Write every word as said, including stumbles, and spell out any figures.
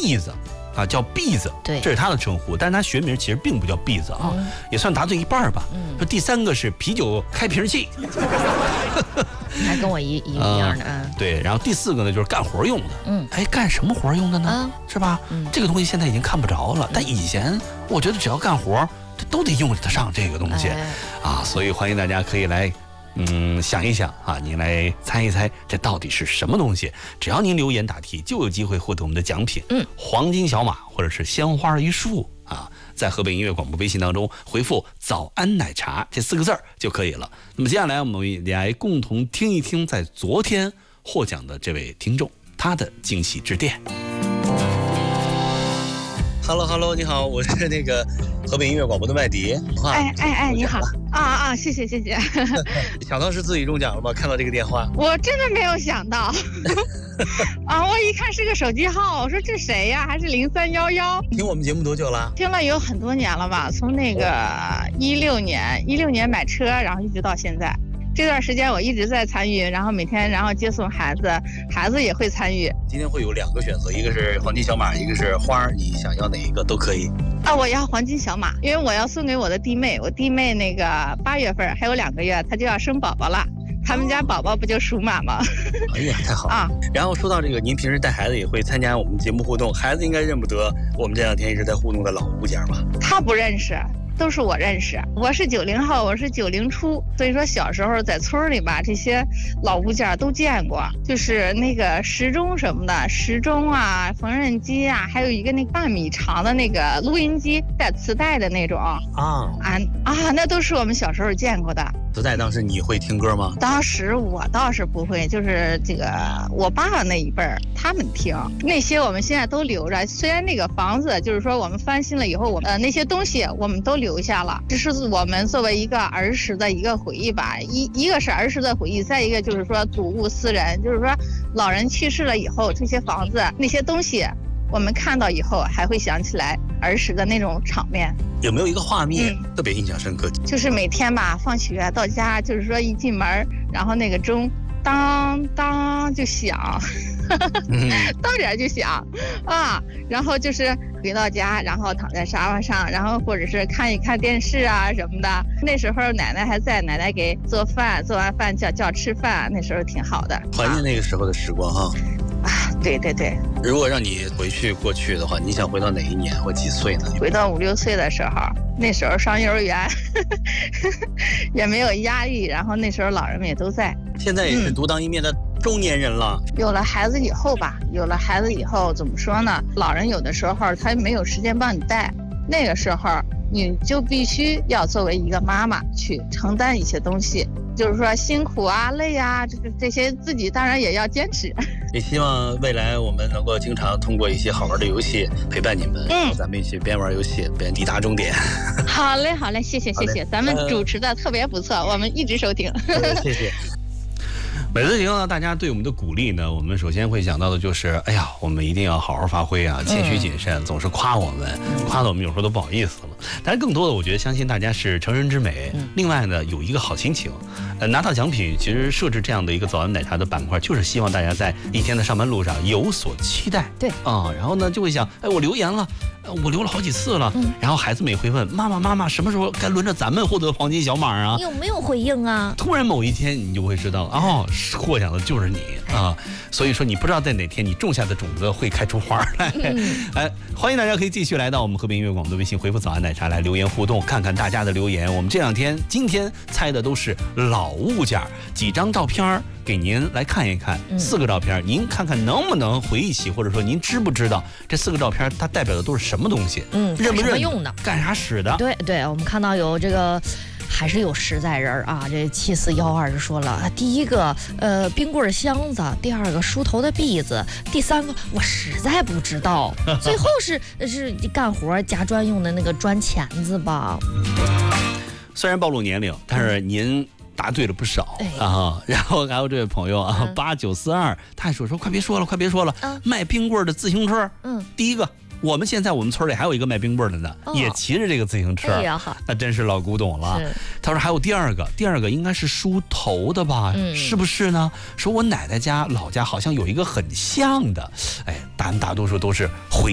篦子。啊，叫篦子， 对， 这是他的称呼，但是他学名其实并不叫篦子啊，嗯、也算答对一半吧。嗯，说第三个是啤酒开瓶器， 还跟我一一一样的啊。 对，然后第四个呢就是干活用的，嗯，哎，干什么活用的呢？嗯、是吧？嗯，这个东西现在已经看不着了，但以前我觉得只要干活，这都得用得上这个东西，哎、啊，所以欢迎大家可以来。嗯，想一想啊，您来猜一猜，这到底是什么东西？只要您留言答题，就有机会获得我们的奖品，嗯，黄金小马或者是鲜花一束啊，在河北音乐广播微信当中回复“早安奶茶”这四个字儿就可以了。那么接下来我们来共同听一听，在昨天获奖的这位听众他的惊喜致电。Hello Hello， 你好，我是那个河北音乐广播的麦迪。 哎哎哎，你好啊啊，谢谢谢谢。 想到是自己中奖了吗？看到这个电话， 我真的没有想到。啊，我一看是个手机号，我说这谁呀？还是零三幺幺。 听我们节目多久了？ 听了有很多年了吧？从那个一六年，一六年买车，然后一直到现在。这段时间我一直在参与，然后每天然后接送孩子，孩子也会参与。 今天会有两个选择，一个是黄金小马，一个是花，你想要哪一个都可以。 啊，我要黄金小马，因为我要送给我的弟妹，我弟妹那个八月份还有两个月，她就要生宝宝了。他们家宝宝不就属马吗？ 哎呀，太好了啊！然后说到这个，您平时带孩子也会参加我们节目互动，孩子应该认不得我们这两天一直在互动的老物件吧？ 他不认识。都是我认识，我是九零后，我是九零初，所以说小时候在村里吧，这些老物件都见过，就是那个时钟什么的，时钟啊，缝纫机啊，还有一个那半米长的那个录音机带磁带的那种啊啊啊，那都是我们小时候见过的。 磁带当时你会听歌吗？ 当时我倒是不会，就是这个我爸爸那一辈儿他们听那些，我们现在都留着。虽然那个房子就是说我们翻新了以后，我们呃那些东西我们都留下了，这是我们作为一个儿时的一个回忆吧。一一个是儿时的回忆，再一个就是说睹物思人，就是说老人去世了以后，这些房子那些东西我们看到以后还会想起来儿时的那种场面。 有没有一个画面、嗯、特别印象深刻？ 就是每天吧放学到家，就是说一进门然后那个钟当当就响到点就响啊，然后就是回到家，然后躺在沙发上，然后或者是看一看电视啊什么的。那时候奶奶还在，奶奶给做饭，做完饭叫叫吃饭，那时候挺好的， 怀念那个时候的时光哈。 啊，对对对。 如果让你回去过去的话，你想回到哪一年或几岁呢？ 回到五六岁的时候，那时候上幼儿园也没有压力，然后那时候老人们也都在。 现在也是独当一面的中年人了、 嗯、有了孩子以后吧，有了孩子以后怎么说呢，老人有的时候他没有时间帮你带，那个时候你就必须要作为一个妈妈去承担一些东西，就是说辛苦啊累啊，这这些自己当然也要坚持。 也希望未来我们能够经常通过一些好玩的游戏陪伴你们，嗯，咱们一起边玩游戏边抵达终点。 好嘞好嘞，谢谢谢谢，咱们主持的特别不错、呃、我们一直收听。 谢谢。每次听到大家对我们的鼓励呢，我们首先会想到的就是，哎呀，我们一定要好好发挥啊，谦虚谨慎，嗯、总是夸我们，夸的我们有时候都不好意思了。但是更多的，我觉得相信大家是成人之美。嗯、另外呢，有一个好心情，呃，拿到奖品，其实设置这样的一个早安奶茶的板块，就是希望大家在一天的上班路上有所期待。 对啊、嗯，然后呢，就会想，哎，我留言了。我留了好几次了、嗯、然后孩子们也会问妈妈妈妈什么时候该轮着咱们获得黄金小马啊？ 你有没有回应啊？ 突然某一天你就会知道哦，获奖的就是你啊！所以说你不知道在哪天你种下的种子会开出花来。嗯、哎，欢迎大家可以继续来到我们河北音乐广播的微信回复早安奶茶来留言互动，看看大家的留言。我们这两天今天猜的都是老物件，几张照片给您来看一看，嗯、四个照片，您看看能不能回忆起，或者说您知不知道这四个照片它代表的都是什么东西？ 嗯， 认不认什么用的？ 干啥使的？ 对对，我们看到有这个。还是有实在人啊！这七四幺二就说了，第一个呃冰棍箱子，第二个梳头的篦子，第三个我实在不知道，最后是是干活夹砖用的那个砖钳子吧。 虽然暴露年龄，但是您答对了不少、嗯、啊！然后还有这位朋友啊，八九四二，他还说说快别说了，快别说了，嗯、卖冰棍的自行车，嗯，第一个。我们现在我们村里还有一个卖冰棍的呢，哦、也骑着这个自行车，哎、那真是老古董了。他说还有第二个，第二个应该是梳头的吧？嗯、是不是呢？说我奶奶家老家好像有一个很像的，哎，大大多数都是回。